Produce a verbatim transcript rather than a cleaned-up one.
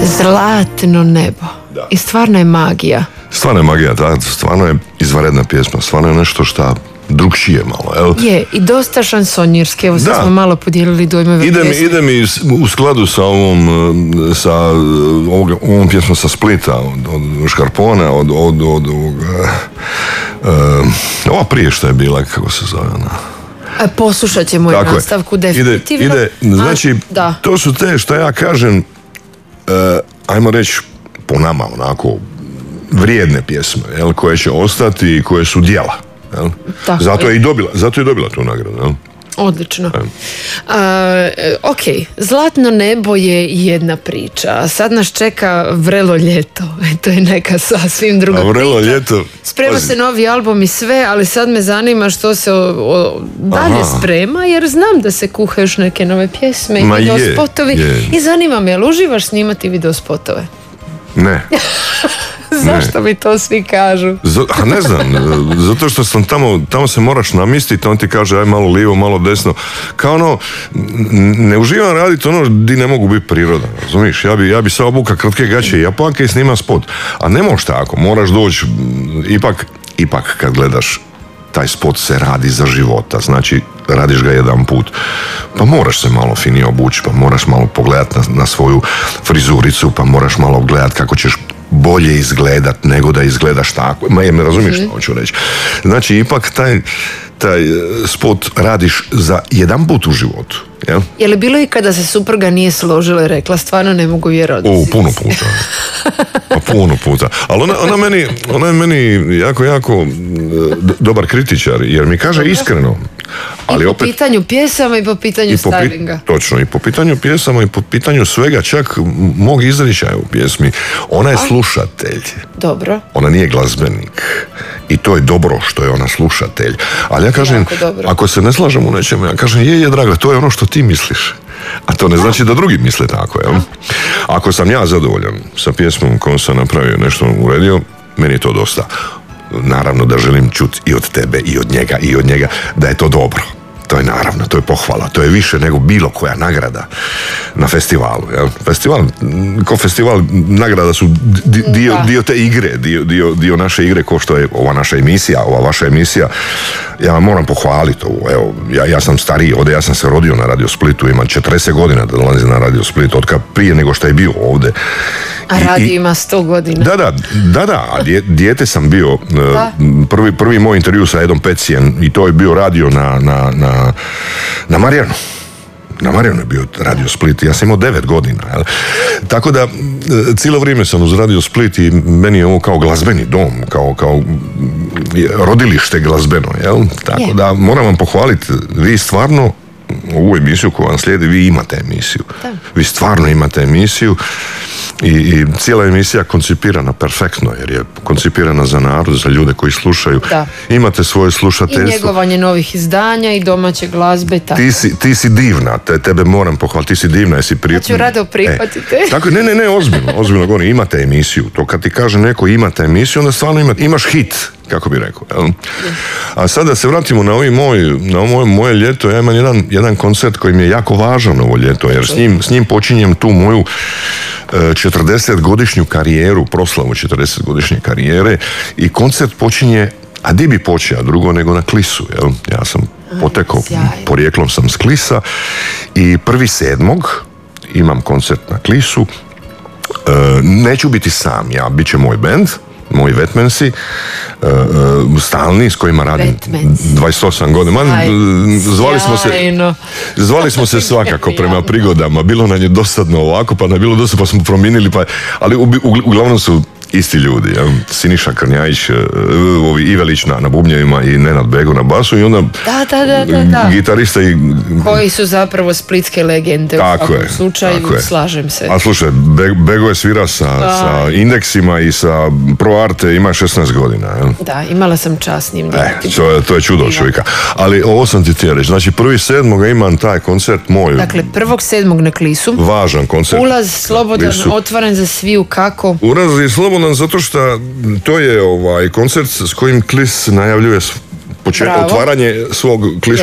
Zlatno nebo. Da. I stvarno je magija. Stvarno je magija, da, stvarno je izvanredna pjesma, stvarno je nešto što drugčije malo, jel? Je, i dosta šansonjerski, evo sad smo malo podijelili dojmove ide pjesme. Mi, ide mi u skladu sa ovom, sa ovog, ovom pjesmom sa Splita, od, od Škarpona, od, od, od, od uh, uh, ova prije što je bila, kako se zove ona? A poslušat ćemo je nastavku, definitivno. Ide, ide, znači, A, to su te, što ja kažem, uh, ajmo reći, po nama, onako, vrijedne pjesme, jel, koje će ostati i koje su djela. Jel? Zato je i dobila, zato je dobila tu nagradu. Jel? Odlično. A, ok, Zlatno nebo je jedna priča, a sad nas čeka Vrelo ljeto. To je neka sasvim druga a vrelo priča. Ljeto, sprema se novi album i sve, ali sad me zanima što se o, o, dalje Aha. sprema, jer znam da se kuha još neke nove pjesme i Ma video je, spotovi. je. I zanima me, jel uživaš snimati video spotove? Ne. Zašto mi to svi kažu? Z- a ne znam, zato što sam tamo, tamo se moraš namistiti, on ti kaže aj malo lijevo, malo desno. Kao ono, ne uživam raditi ono di ne mogu biti prirodan, razumiješ? Ja bi, ja bi sad obuka kratke gaće i japanke i snima spot. A ne možeš tako, moraš doći, ipak, ipak kad gledaš, taj spot se radi za života, znači radiš ga jedan put, pa moraš se malo finije obući, pa moraš malo pogledat na, na svoju frizuricu, pa moraš malo gledat kako ćeš bolje izgledat nego da izgledaš tako. Ma je, me razumiješ što hoću reći. Znači, ipak taj, taj spot radiš za jedan put u životu. Jel? Je li bilo i kada se supruga nije složila i rekla stvarno ne mogu vjerovati? O, puno puta. Pa puno puta. Ali ona, ona, meni, ona je meni jako, jako dobar kritičar, jer mi kaže iskreno. Ali I po opet, pitanju pjesama i po pitanju i po stylinga. Pi, točno, i po pitanju pjesama i po pitanju svega, čak mog izričaja u pjesmi. Ona je A? slušatelj. Dobro. Ona nije glazbenik. I to je dobro što je ona slušatelj. Ali ja kažem, ako se ne slažem u nečemu, ja kažem, je, je, draga, to je ono što ti misliš. A to ne znači da drugi misle tako, jel? Ako sam ja zadovoljan sa pjesmom kojom sam napravio nešto uredio, meni je to dosta. Naravno da želim čuti i od tebe, i od njega, i od njega, da je to dobro. To je naravno, to je pohvala, to je više nego bilo koja nagrada na festivalu. Jel? Festival, ko festival, nagrada su di, dio, dio te igre, dio, dio, dio naše igre, ko što je ova naša emisija, ova vaša emisija. Ja vam moram pohvaliti ovo. Evo, ja, ja sam stariji, ovdje ja sam se rodio na Radio Splitu, imam četrdeset godina da dolazim na Radio Split, otkad prije nego što je bio ovdje. A radio ima sto godina. Da, da, da, da, a dje, dijete sam bio, prvi, prvi moj intervju sa Edom Pecijem i to je bio radio na, na, na, na Marijanu. Na Marijanu je bio Radio Split, ja sam imao devet godina. Jel? Tako da, cijelo vrijeme sam uz Radio Split i meni je ovo kao glazbeni dom, kao, kao rodilište glazbeno. Jel? Tako yeah. da, moram vam pohvaliti, vi stvarno ovu emisiju koju vam slijedi, vi imate emisiju. Da. Vi stvarno imate emisiju i, i cijela emisija koncipirana perfektno, jer je koncipirana za narod, za ljude koji slušaju. Da. Imate svoje slušateljstvo. I njegovanje novih izdanja i domaće glazbe. Tako. Ti, si, ti si divna, te, tebe moram pohvaliti, ti si divna, jesi pri... Ja ću rado prihvatiti. E, tako, ne, ne, ne, ozbiljno, ozbiljno govorim, imate emisiju. To kad ti kaže neko imate emisiju, onda stvarno ima, imaš hit, kako bi rekao. Jel? A sad da se vratimo na ovaj moj, na ovo moje ljeto, ja imam jedan, jedan koncert koji mi je jako važan ovo ljeto, jer s njim, s njim počinjem tu moju četrdesetgodišnju karijeru, proslavu četrdesetgodišnje karijere i koncert počinje, a di bi počeo drugo nego na Klisu, jel? Ja sam potekao, porijeklom sam s Klisa i prvi sedmog imam koncert na Klisu. E, neću biti sam, ja, bit će moj bend, moji Vetmensi, uh, uh, stalni, s kojima radim Vetmensi. dvadeset osam godina. Man, zvali, smo se, zvali smo se svakako prema prigodama. Bilo nam je dosadno ovako, pa nam je bilo dosadno, pa smo promijenili, pa, ali u, u, uglavnom su isti ljudi. Ja? Siniša Krnjajić, uh, ovi Ivelić na, na bubnjevima i Nenad Bego na basu i onda da, da, da, da, da. gitarista i... koji su zapravo splitske legende tako u svakom slučaju, slažem se. A slušaj, Be, Bego je svira sa, sa Indeksima i sa Pro Arte, ima šesnaest godina. Ja? Da, imala sam čast s njim. E, to, to je čudo čovjeka. Ali ovo sam ti htio reći, znači prvi sedmoga imam taj koncert moj. Dakle, prvog sedmog na Klisu. Važan koncert. Ulaz slobodan, Klisu. Otvoren za sviju, kako? Ulaz je slobodan zato što to je ovaj koncert s kojim Klis najavljuje počet, otvaranje svog kliškog